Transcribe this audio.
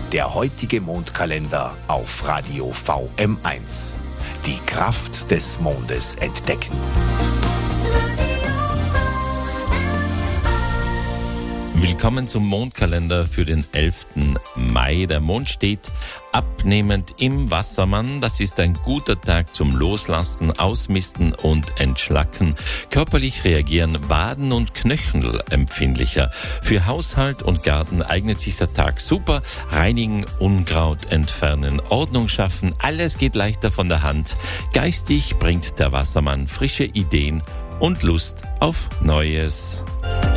Der heutige Mondkalender auf Radio VM1. Die Kraft des Mondes entdecken. Willkommen zum Mondkalender für den 11. Mai. Der Mond steht abnehmend im Wassermann. Das ist ein guter Tag zum Loslassen, Ausmisten und Entschlacken. Körperlich reagieren Waden und Knöchel empfindlicher. Für Haushalt und Garten eignet sich der Tag super. Reinigen, Unkraut entfernen, Ordnung schaffen. Alles geht leichter von der Hand. Geistig bringt der Wassermann frische Ideen und Lust auf Neues.